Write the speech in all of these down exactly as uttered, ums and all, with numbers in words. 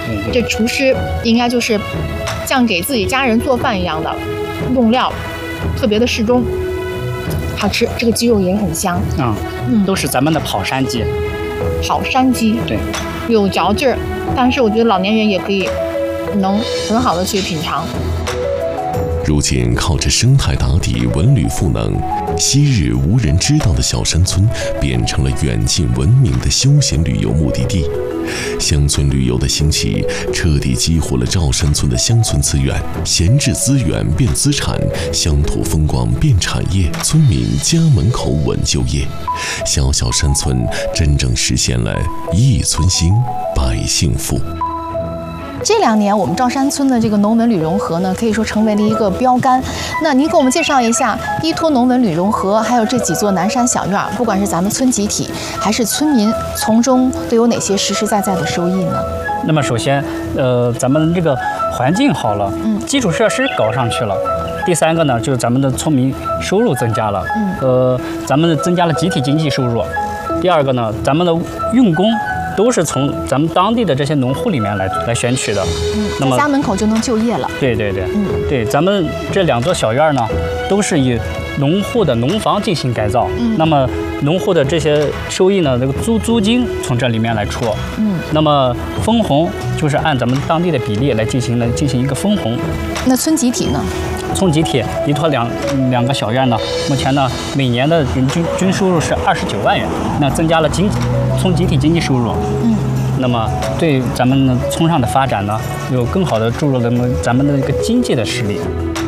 嗯、这厨师应该就是像给自己家人做饭一样的，用料特别的适中，好吃。这个鸡肉也很香， 嗯嗯，都是咱们的跑山鸡。 跑山鸡， 对， 有嚼劲儿，但是我觉得老年人也可以能很好的去品尝。 如今靠着生态打底、文旅赋能，昔日无人知道的小山村变成了远近闻名的休闲旅游目的地。乡村旅游的兴起，彻底激活了赵山村的乡村资源，闲置资源变资产，乡土风光变产业，村民家门口稳就业。小小山村真正实现了一村兴，百姓富。 这两年，我们赵山村的这个农文旅融合呢，可以说成为了一个标杆。那您给我们介绍一下依托农文旅融合，还有这几座南山小院，不管是咱们村集体还是村民，从中都有哪些实实在在的收益呢？ 那么首先，呃，咱们这个环境好了， 嗯， 基础设施搞上去了。第三个呢，就是咱们的村民收入增加了， 嗯， 呃，咱们增加了集体经济收入。第二个呢，咱们的用工都是从咱们当地的这些农户里面来来选取的， 嗯， 那么家门口就能就业了。 对对对， 嗯， 对，咱们这两座小院呢，都是以农户的农房进行改造， 嗯， 那么农户的这些收益呢，这个租租金从这里面来出， 嗯， 那么分红就是按咱们当地的比例来进行来进行一个分红。 那村集体呢？ 村集体依托两两个小院呢，目前呢每年的人均均收入是二十九万元，那增加了经村集体经济收入， 嗯， 那么对咱们村上的发展呢，有更好的注入了咱们的一个经济的实力。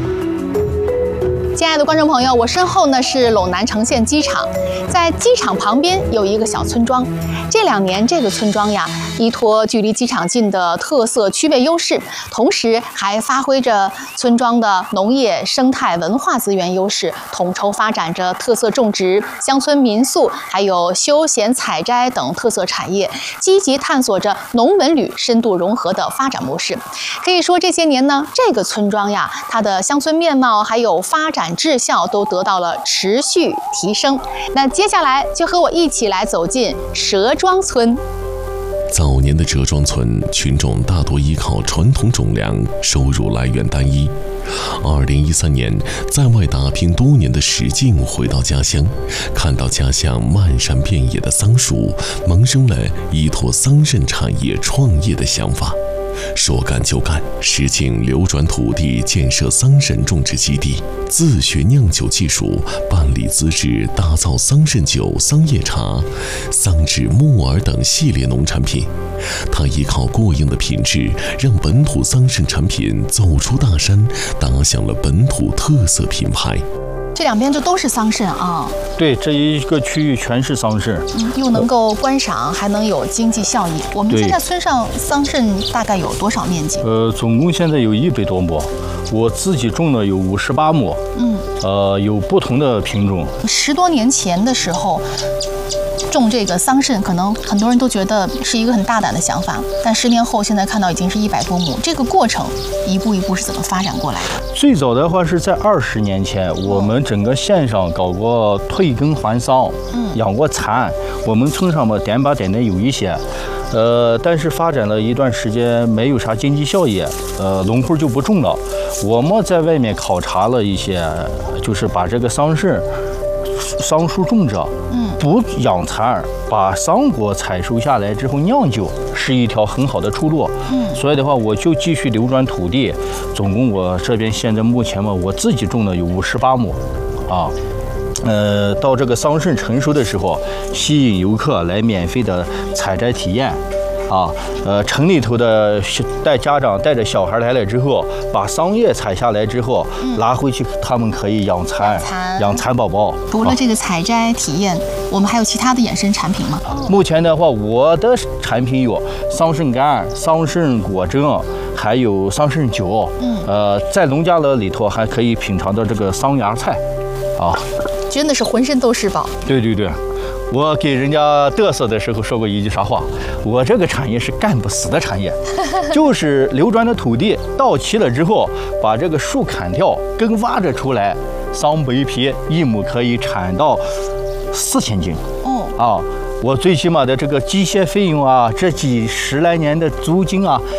亲爱的观众朋友，我身后呢是陇南城县机场，在机场旁边有一个小村庄。这两年，这个村庄呀，依托距离机场近的特色区位优势，同时还发挥着村庄的农业、生态、文化资源优势，统筹发展着特色种植、乡村民宿，还有休闲采摘等特色产业，积极探索着农文旅深度融合的发展模式。可以说，这些年呢，这个村庄呀，它的乡村面貌还有发展质效都得到了持续提升。那接下来就和我一起来走进蛇庄村。 早年的折庄村群众大多依靠传统种粮，收入来源单一。二零一三年，在外打拼多年的史进回到家乡，看到家乡漫山遍野的桑树，萌生了依托桑葚产业创业的想法。说干就干，史进流转土地建设桑葚种植基地，自学酿酒技术，办理资质，打造桑葚酒、桑叶茶、桑栉、木耳等系列农产品。他依靠过硬的品质，让本土桑葚产品走出大山，打响了本土特色品牌。 这两边就都是桑葚啊， 对，这一个区域全是桑葚， 嗯，又能够观赏，还能有经济效益。我们现在村上桑葚大概有多少面积？ 呃，总共现在有一百多亩，我自己种的有五十八亩， 嗯， 呃，有不同的品种。 十多年前的时候，种这个桑葚，可能很多人都觉得是一个很大胆的想法，但十年后，现在看到已经是一百多亩，这个过程一步一步是怎么发展过来的？ 最早的话是在二十年前，我们整个县上搞过退耕还桑， 嗯，养过蚕，我们村上嘛点把点的有一些。呃，但是发展了一段时间，没有啥经济效益，呃，农户就不种了。我们在外面考察了一些，就是把这个桑葚、桑树种着， 嗯， 不养蚕，把桑果采收下来之后酿酒，是一条很好的出路。 嗯， 所以的话，我就继续流转土地，总共我这边现在目前嘛，我自己种的有五十八亩，啊。呃，到这个桑葚成熟的时候，吸引游客来免费的采摘体验，啊，呃，城里头的带家长带着小孩来了之后，把桑叶采下来之后，嗯、拿回去，他们可以养蚕，养蚕宝宝。 除了这个采摘体验，啊、我们还有其他的衍生产品吗？ 目前的话，我的产品有桑葚干、桑葚果珍，还有桑葚酒。嗯，呃，在农家乐里头还可以品尝到这个桑芽菜，啊。 真的是浑身都是宝。 对对对，我给人家嘚瑟的时候说过一句啥话，我这个产业是干不死的产业，就是流转的土地到期了之后，把这个树砍掉，根挖着出来，桑白皮一亩可以产到四千斤。 哦啊，我最起码的这个机械费用啊，这几十来年的租金啊，